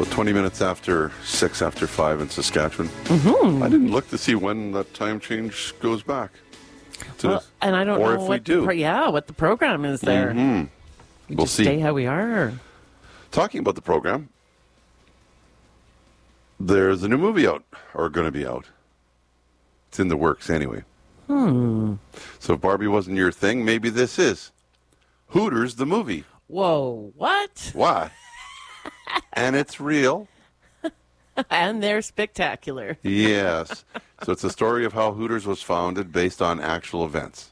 20 minutes after 6 after 5 in Saskatchewan. Mm-hmm. I didn't look to see when that time change goes back. And I don't know what what the program is there. Mm-hmm. We'll just stay how we are. Talking about the program, there's a new movie out, or going to be out. It's in the works anyway. So if Barbie wasn't your thing, maybe this is. Hooters, the movie. Whoa, what? Why? And it's real. And they're spectacular. Yes. So it's a story of how Hooters was founded based on actual events.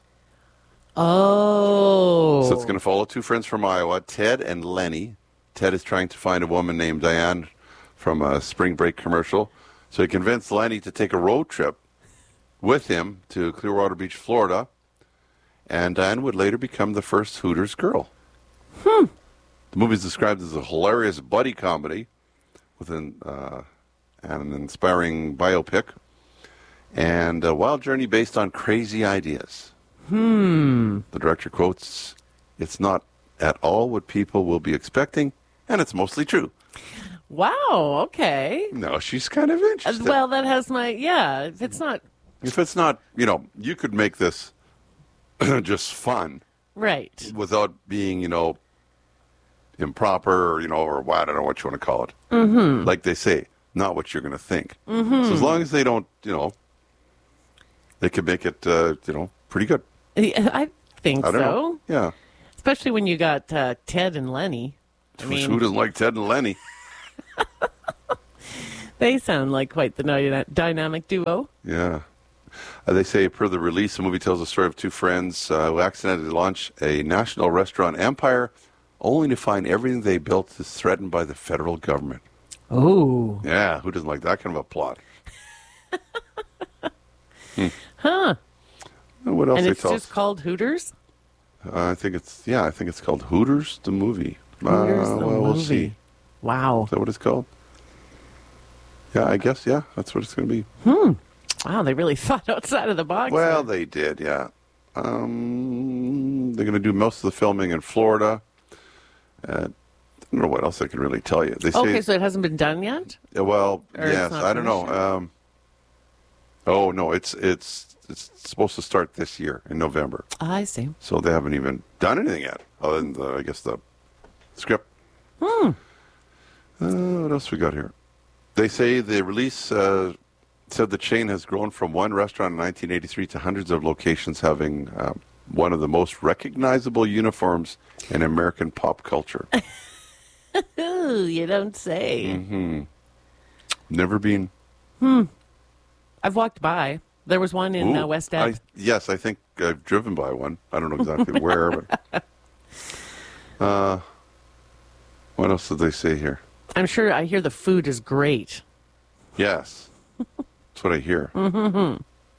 Oh. So it's going to follow two friends from Iowa, Ted and Lenny. Ted is trying to find a woman named Diane from a spring break commercial. So he convinced Lenny to take a road trip with him to Clearwater Beach, Florida. And Diane would later become the first Hooters girl. The movie is described as a hilarious buddy comedy with an inspiring biopic and a wild journey based on crazy ideas. The director quotes, "It's not at all what people will be expecting, and it's mostly true." Wow, okay. No, she's kind of interesting. Well, that has if it's not, you could make this just fun. Right. Without being, improper or what, I don't know what you want to call it. Mm-hmm. Like they say, not what you're going to think. Mm-hmm. So as long as they don't, they can make it, pretty good. I think I don't know. Yeah. Especially when you got Ted and Lenny. Who doesn't like Ted and Lenny? They sound like quite the dynamic duo. Yeah. They say, per the release, the movie tells the story of two friends who accidentally launch a national restaurant empire only to find everything they built is threatened by the federal government. Oh. Yeah, who doesn't like that kind of a plot? Huh. What else? And it's just called Hooters? I think it's called Hooters, the movie. Hooters, the movie. We'll see. Wow. Is that what it's called? Yeah, I guess, that's what it's going to be. Wow, they really thought outside of the box. Well, they did, yeah. They're going to do most of the filming in Florida. I don't know what else I can really tell you. They say, so it hasn't been done yet? Well, or yes, I don't know. Oh, no, it's supposed to start this year in November. I see. So they haven't even done anything yet, other than, the script. What else we got here? They say the release said the chain has grown from one restaurant in 1983 to hundreds of locations, having one of the most recognizable uniforms in American pop culture. Ooh, you don't say. Mm-hmm. Never been. I've walked by. There was one in West Ave. Yes, I think I've driven by one. I don't know exactly where, but what else did they say here? I'm sure I hear the food is great. Yes. That's what I hear. Mm-hmm.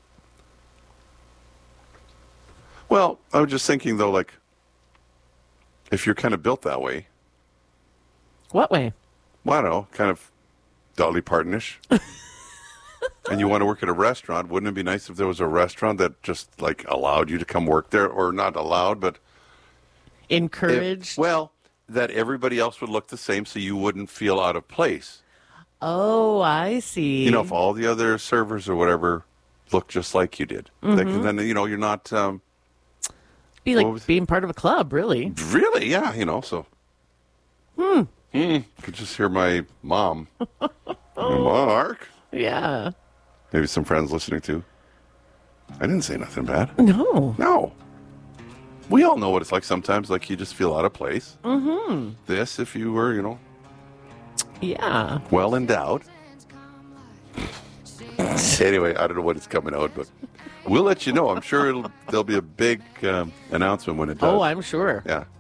Well, I was just thinking, though, like, if you're kind of built that way. What way? Well, I don't know, kind of Dolly Parton-ish. And you want to work at a restaurant, wouldn't it be nice if there was a restaurant that just, like, allowed you to come work there? Or not allowed, but... encouraged? That everybody else would look the same so you wouldn't feel out of place. Oh, I see. If all the other servers or whatever look just like you did. Mm-hmm. Then, you're not... be like being part of a club, really. Really? Yeah, so... Could just hear my mom. Mark? Yeah. Maybe some friends listening too. I didn't say nothing bad. No. We all know what it's like sometimes, like you just feel out of place. Mm-hmm. This, if you were, yeah, well endowed. Anyway, I don't know when it's coming out, but we'll let you know. I'm sure there'll be a big announcement when it does. Oh, I'm sure. Yeah.